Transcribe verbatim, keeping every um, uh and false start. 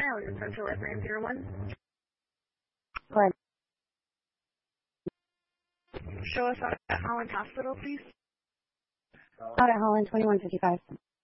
I was in Central Atlanta zero one. Go ahead. Show us out at Holland Hospital, please. Out at Holland, twenty-one fifty-five.